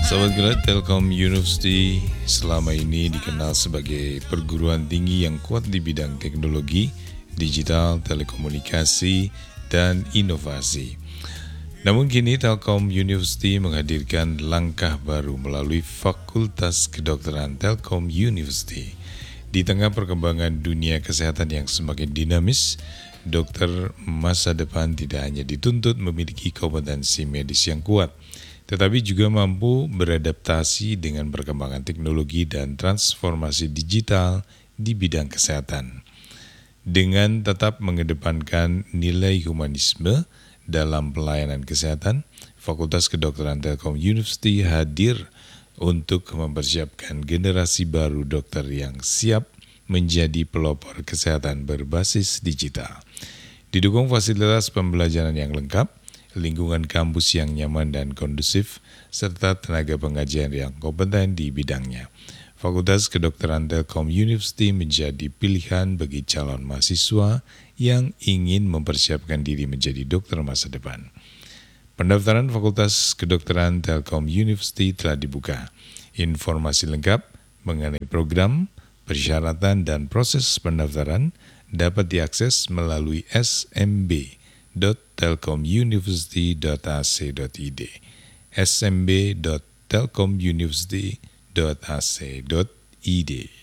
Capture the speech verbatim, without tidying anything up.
Sahabat Gerak, Telkom University selama ini dikenal sebagai perguruan tinggi yang kuat di bidang teknologi, digital, telekomunikasi, dan inovasi. Namun kini Telkom University menghadirkan langkah baru melalui Fakultas Kedokteran Telkom University. Di tengah perkembangan dunia kesehatan yang semakin dinamis, dokter masa depan tidak hanya dituntut memiliki kompetensi medis yang kuat, tetapi juga mampu beradaptasi dengan perkembangan teknologi dan transformasi digital di bidang kesehatan. Dengan tetap mengedepankan nilai humanisme dalam pelayanan kesehatan, Fakultas Kedokteran Telkom University hadir untuk mempersiapkan generasi baru dokter yang siap menjadi pelopor kesehatan berbasis digital. Didukung fasilitas pembelajaran yang lengkap, lingkungan kampus yang nyaman dan kondusif, serta tenaga pengajar yang kompeten di bidangnya. Fakultas Kedokteran Telkom University menjadi pilihan bagi calon mahasiswa yang ingin mempersiapkan diri menjadi dokter masa depan. Pendaftaran Fakultas Kedokteran Telkom University telah dibuka. Informasi lengkap mengenai program, persyaratan, dan proses pendaftaran dapat diakses melalui s m b dot telkomuniversity dot a c dot i d s m b dot telkomuniversity dot a c dot i d.